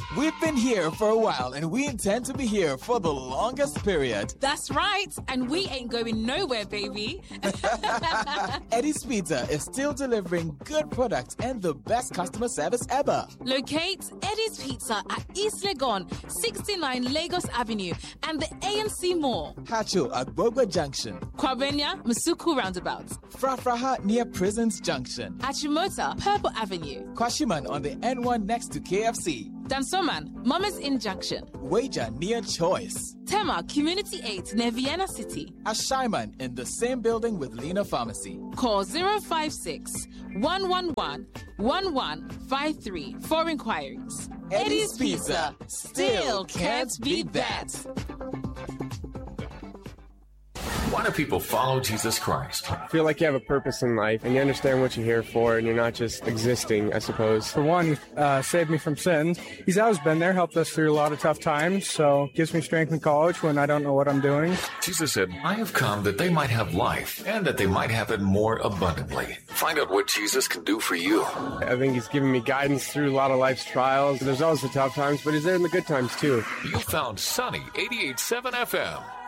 We've been here for a while, and we intend to be here for the longest period. That's right, and we ain't going nowhere, baby. Eddie's Pizza is still delivering good products and the best customer service ever. Locate Eddie's Pizza at East Legon, 69 Lagos Avenue, and the ANC Mall. Hacho at Bogwa Junction. Kwabenya, Masuku Roundabout. Frafraha near Prisons Junction. Achimota, Purple Avenue. Kwashiman on the N1 next to KFC. Dansoman, Mama's Inn Junction. Wager near Choice. Tema, Community 8 near Vienna City. Ashaiman in the same building with Lena Pharmacy. Call 056 111 1153 for inquiries. Eddie's Pizza still can't beat that. Why do people follow Jesus Christ? I feel like you have a purpose in life and you understand what you're here for and you're not just existing, I suppose. For one, he saved me from sin. He's always been there, helped us through a lot of tough times, so gives me strength in college when I don't know what I'm doing. Jesus said, I have come that they might have life and that they might have it more abundantly. Find out what Jesus can do for you. I think he's given me guidance through a lot of life's trials. There's always the tough times, but he's there in the good times too. You found Sunny 88.7 FM.